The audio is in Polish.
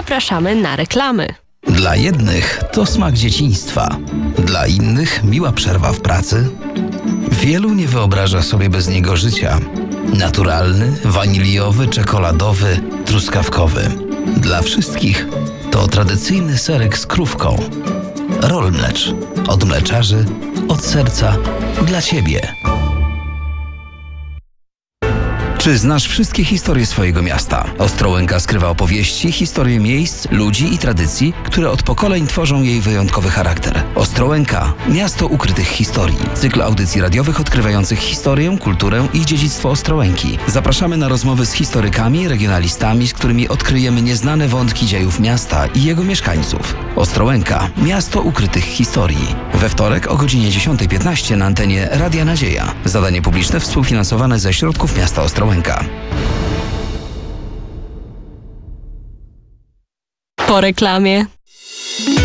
zapraszamy na reklamy. Dla jednych to smak dzieciństwa, dla innych miła przerwa w pracy. Wielu nie wyobraża sobie bez niego życia. Naturalny, waniliowy, czekoladowy, truskawkowy. Dla wszystkich to tradycyjny serek z krówką. Rollmlecz. Od mleczarzy, od serca, dla Ciebie. Czy znasz wszystkie historie swojego miasta? Ostrołęka skrywa opowieści, historie miejsc, ludzi i tradycji, które od pokoleń tworzą jej wyjątkowy charakter. Ostrołęka – miasto ukrytych historii. Cykl audycji radiowych odkrywających historię, kulturę i dziedzictwo Ostrołęki. Zapraszamy na rozmowy z historykami, regionalistami, z którymi odkryjemy nieznane wątki dziejów miasta i jego mieszkańców. Ostrołęka – miasto ukrytych historii. We wtorek o godzinie 10:15 na antenie Radia Nadzieja. Zadanie publiczne współfinansowane ze środków miasta Ostrołęka. Po reklamie.